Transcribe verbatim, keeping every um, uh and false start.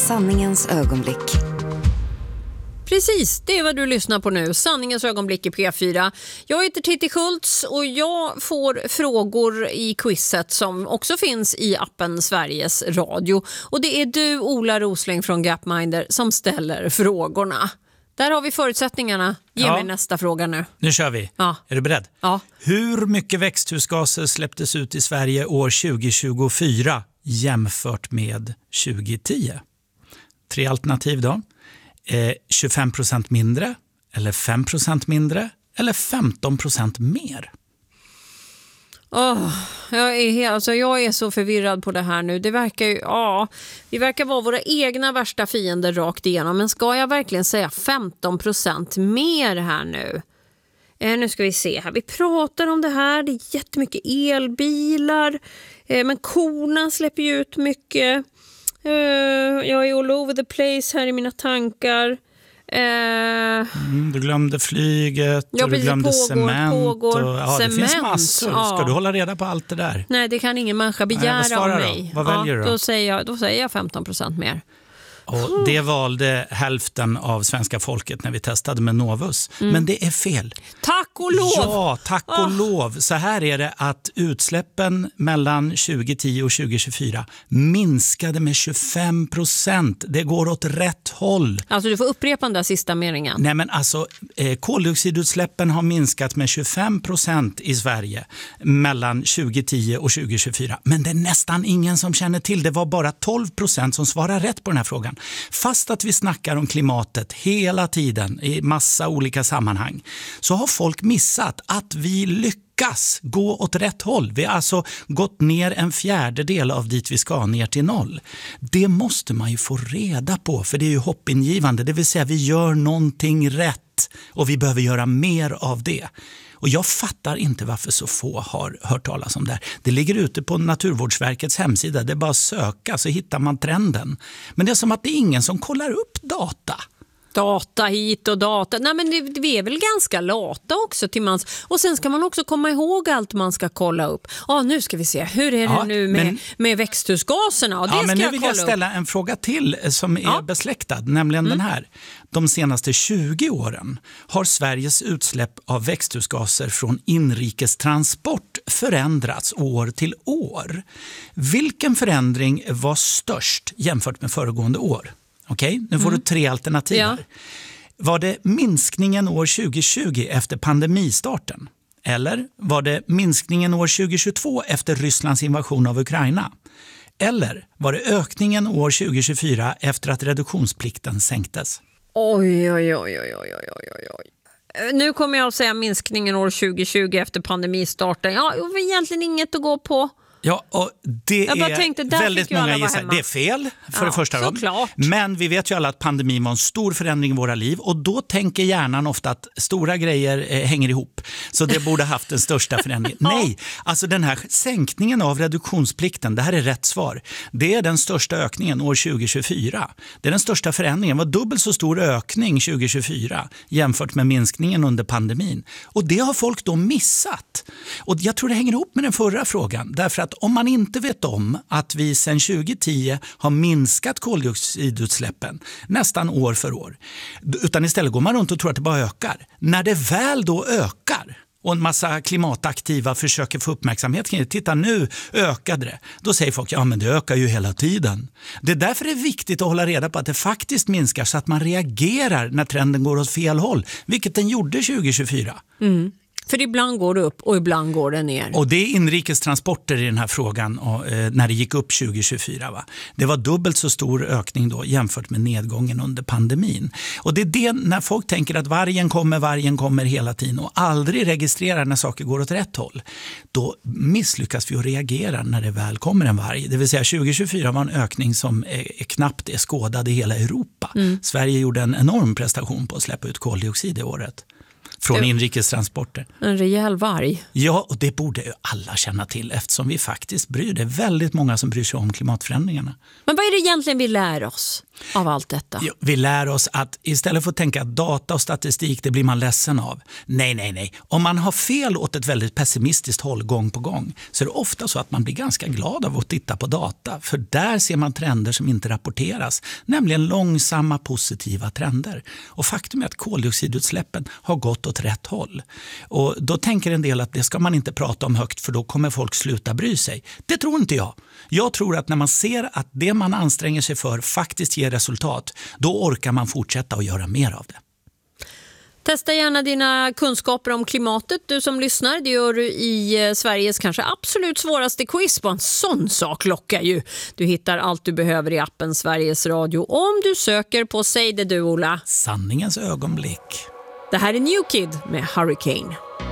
Sanningens ögonblick. Precis, det är vad du lyssnar på nu. Sanningens ögonblick i P fyra. Jag heter Titti Schultz och jag får frågor i quizet som också finns i appen Sveriges Radio. Och det är du, Ola Rosling från Gapminder, som ställer frågorna. Där har vi förutsättningarna. Ge ja. mig nästa fråga nu. Nu kör vi. Ja. Är du beredd? Ja. Hur mycket växthusgaser släpptes ut i Sverige år tjugo tjugofyra jämfört med tjugo tio? Tre alternativ då. Eh, tjugofem procent mindre, eller fem procent mindre, eller femton procent mer? Oh, jag, är helt, alltså jag är så förvirrad på det här nu. Det verkar ju, ja, vi verkar vara våra egna värsta fiender rakt igenom. Men ska jag verkligen säga femton procent mer här nu? Eh, nu ska vi se här. Vi pratar om det här. Det är jättemycket elbilar. Eh, men korna släpper ju ut mycket. Uh, jag är all over the place här i mina tankar. Uh, mm, du glömde flyget ja, och du glömde pågår, cement. Pågår, och, ja, cement. Det finns massor. Ja. Ska du hålla reda på allt det där? Nej, det kan ingen människa begära Nej, av vad mig. Då? Vad väljer ja, du då? Då säger jag, då säger jag femton procent mer. Och det valde hälften av svenska folket när vi testade med Novus. Mm. Men det är fel. Tack och lov! Ja, tack och oh. lov. Så här är det att utsläppen mellan tjugo tio och tjugo tjugofyra minskade med tjugofem procent. Det går åt rätt håll. Alltså du får upprepa den där sista meningen. Nej men alltså, eh, koldioxidutsläppen har minskat med tjugofem procent i Sverige mellan tjugo tio och tjugo tjugofyra. Men det är nästan ingen som känner till. Det var bara tolv procent som svarar rätt på den här frågan. Fast att vi snackar om klimatet hela tiden i massa olika sammanhang så har folk missat att vi lyckas gå åt rätt håll. Vi har alltså gått ner en fjärdedel av dit vi ska, ner till noll. Det måste man ju få reda på, för det är ju hoppingivande. Det vill säga vi gör någonting rätt och vi behöver göra mer av det. Och jag fattar inte varför så få har hört talas om det här. Det ligger ute på Naturvårdsverkets hemsida. Det är bara att söka så hittar man trenden. Men det är som att det är ingen som kollar upp data. Data hit och data. Nej men det, vi är väl ganska lata också till mans. Och sen ska man också komma ihåg allt man ska kolla upp. Ja, nu ska vi se. Hur är det ja, nu med, men, med växthusgaserna? Och det ja, ska men nu jag vill kolla jag ställa upp. en fråga till som är ja. besläktad. Nämligen mm. den här. De senaste tjugo åren har Sveriges utsläpp av växthusgaser från inrikestransport förändrats år till år. Vilken förändring var störst jämfört med föregående år? Okej, okay, nu får mm. du tre alternativ här. Ja. Var det minskningen år tjugo tjugo efter pandemistarten? Eller var det minskningen år tjugo tjugotvå efter Rysslands invasion av Ukraina? Eller var det ökningen år tjugo tjugofyra efter att reduktionsplikten sänktes? Oj, oj, oj, oj, oj, oj, oj. Nu kommer jag att säga minskningen år tjugo tjugo efter pandemistarten. Ja, det var egentligen inget att gå på. Ja, och det jag bara är tänkte, där väldigt många gissar. Det är fel för ja, det första. Såklart. Men vi vet ju alla att pandemin var en stor förändring i våra liv. Och då tänker hjärnan ofta att stora grejer eh, hänger ihop. Så det borde haft den största förändringen. ja. Nej, alltså den här sänkningen av reduktionsplikten, det här är rätt svar. Det är den största ökningen år tjugo tjugofyra. Det är den största förändringen. Det var dubbelt så stor ökning tjugo tjugofyra jämfört med minskningen under pandemin. Och det har folk då missat. Och jag tror det hänger ihop med den förra frågan. Därför att om man inte vet om att vi sedan tjugo tio har minskat koldioxidutsläppen nästan år för år, utan istället går man runt och tror att det bara ökar. När det väl då ökar och en massa klimataktiva försöker få uppmärksamhet kring det, titta nu ökade det. Då säger folk, ja men det ökar ju hela tiden. Det är därför det är viktigt att hålla reda på att det faktiskt minskar så att man reagerar när trenden går åt fel håll, vilket den gjorde tjugo tjugofyra. Mm. För ibland går det upp och ibland går det ner. Och det är inrikestransporter i den här frågan och, eh, när det gick upp tjugo tjugofyra. Va? Det var dubbelt så stor ökning då jämfört med nedgången under pandemin. Och det är det när folk tänker att vargen kommer, vargen kommer hela tiden och aldrig registrerar när saker går åt rätt håll. Då misslyckas vi att reagera när det väl kommer en varg. Det vill säga tjugo tjugofyra var en ökning som är, är knappt är skådad i hela Europa. Mm. Sverige gjorde en enorm prestation på att släppa ut koldioxid i året. Från inrikestransporter. En rejäl varg. Ja, och det borde ju alla känna till eftersom vi faktiskt bryr. Det är väldigt många som bryr sig om klimatförändringarna. Men vad är det egentligen vi lär oss? av allt detta? Jo, vi lär oss att istället för att tänka att data och statistik, det blir man ledsen av. Nej, nej, nej. Om man har fel åt ett väldigt pessimistiskt håll gång på gång så är det ofta så att man blir ganska glad av att titta på data. För där ser man trender som inte rapporteras, nämligen långsamma positiva trender. Och faktum är att koldioxidutsläppen har gått åt rätt håll. Och då tänker en del att det ska man inte prata om högt för då kommer folk sluta bry sig. Det tror inte jag. Jag tror att när man ser att det man anstränger sig för faktiskt ger resultat, då orkar man fortsätta och göra mer av det. Testa gärna dina kunskaper om klimatet, du som lyssnar. Det gör du i Sveriges kanske absolut svåraste quiz. På en sån sak lockar ju. Du hittar allt du behöver i appen Sveriges Radio om du söker på Säg det du, Ola. Sanningens ögonblick. Det här är New Kid med Hurricane.